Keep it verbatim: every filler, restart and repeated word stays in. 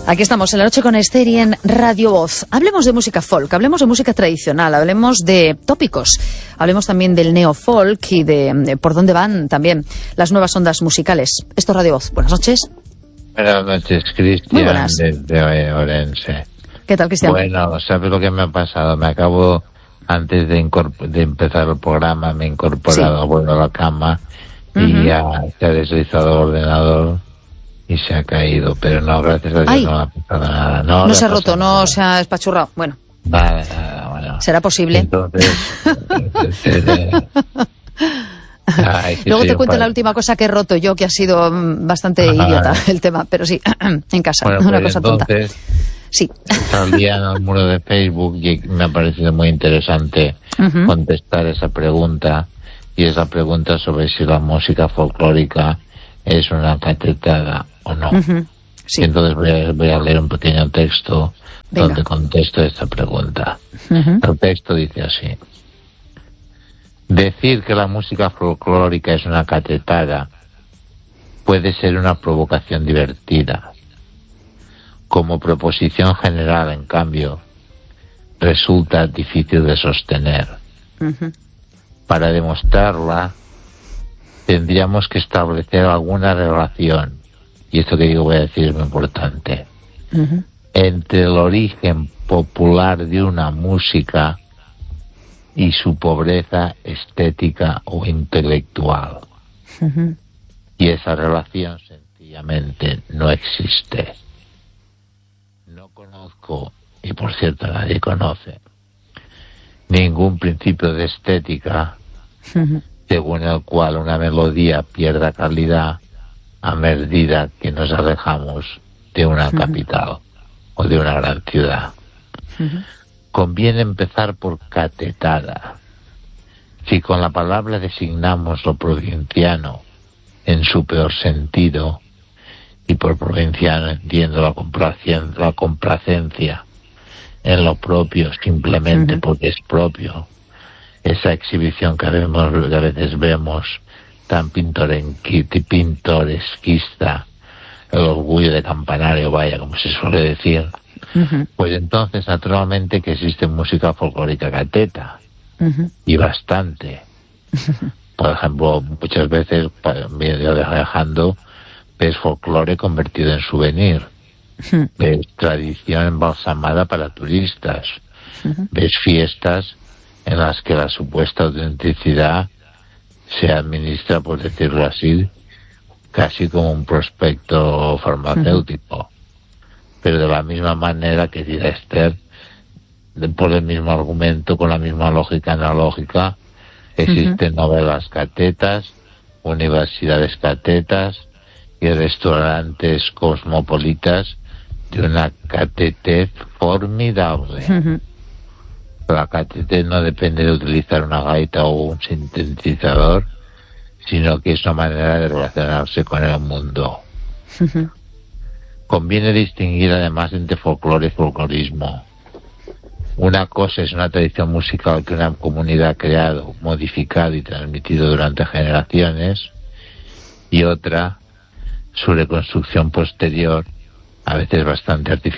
Aquí estamos en la noche con Esther y en Radio Voz. Hablemos de música folk, hablemos de música tradicional, hablemos de tópicos, hablemos también del neofolk y de, de por dónde van también las nuevas ondas musicales. Esto es Radio Voz. Buenas noches. Buenas noches, Cristian, desde Orense. ¿Qué tal, Cristian? Bueno, ¿sabes lo que me ha pasado? Me acabo, antes de, de empezar el programa, me he incorporado, sí. Bueno, a la cama y uh-huh. ya se ha deslizado el ordenador y se ha caído, pero no, gracias a Dios Ay. no ha pasado nada. No, no se ha roto, nada. No se ha espachurrado. Bueno. Nada, nada, bueno. ¿Será posible? Entonces... Ay, Luego te cuento la última cosa que he roto yo, que ha sido bastante Ajá. idiota el tema, pero sí, en casa, bueno, una pues cosa entonces, tonta. Sí. Salía en el muro de Facebook y me ha parecido muy interesante uh-huh. contestar esa pregunta, y es la pregunta sobre si la música folclórica es una catetada o no. Uh-huh. Sí. Entonces voy a, voy a leer un pequeño texto Venga. donde contesto esta pregunta. Uh-huh. El texto dice así: decir que la música folclórica es una catetada puede ser una provocación divertida. Como proposición general, en cambio, resulta difícil de sostener. Uh-huh. Para demostrarla, tendríamos que establecer alguna relación, y esto que digo voy a decir es muy importante, uh-huh. entre el origen popular de una música y su pobreza estética o intelectual. Uh-huh. Y esa relación sencillamente no existe. No conozco, y por cierto nadie conoce, ningún principio de estética uh-huh. según el cual una melodía pierda calidad a medida que nos alejamos de una uh-huh. capital o de una gran ciudad. Uh-huh. Conviene empezar por catetada. Si con la palabra designamos lo provinciano en su peor sentido, y por provinciano entiendo la complacencia, la complacencia en lo propio simplemente uh-huh. porque es propio, esa exhibición que, vemos, que a veces vemos tan pintoresquista, el orgullo de campanario, vaya, como se suele decir, uh-huh. pues entonces naturalmente que existe música folclórica cateta, uh-huh. y bastante. Uh-huh. Por ejemplo, muchas veces, viajando, ves folclore convertido en souvenir, uh-huh. ves tradición embalsamada para turistas, uh-huh. ves fiestas en las que la supuesta autenticidad se administra, por decirlo así, casi como un prospecto farmacéutico. Uh-huh. Pero de la misma manera que dirá Esther, por el mismo argumento, con la misma lógica analógica, existen uh-huh. novelas catetas, universidades catetas y restaurantes cosmopolitas de una catetez formidable. Uh-huh. La catetez no depende de utilizar una gaita o un sintetizador, sino que es una manera de relacionarse con el mundo. Uh-huh. Conviene distinguir además entre folclore y folclorismo. Una cosa es una tradición musical que una comunidad ha creado, modificado y transmitido durante generaciones, y otra, su reconstrucción posterior, a veces bastante artificial,